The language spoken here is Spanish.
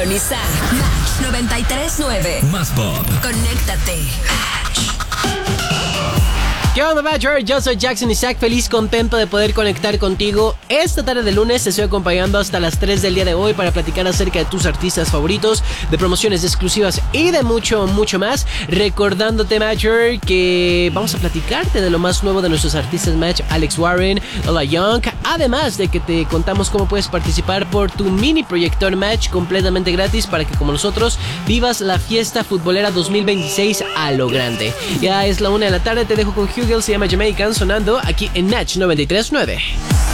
Match 93.9. Más pop. Conéctate. ¿Qué onda, Badger? Yo soy Jackson Isaac, feliz, contento de poder conectar contigo. Esta tarde de lunes te estoy acompañando hasta las 3 del día de hoy para platicar acerca de tus artistas favoritos, de promociones exclusivas y de mucho, mucho más. Recordándote, Badger, que vamos a platicarte de lo más nuevo de nuestros artistas Match, Alex Warren, Lola Young. Además de que te contamos cómo puedes participar por tu mini proyector Match completamente gratis para que, como nosotros, vivas la fiesta futbolera 2026 a lo grande. Ya es la 1 de la tarde, te dejo con Hugel, se llama Jamaican, sonando aquí en Match 93.9.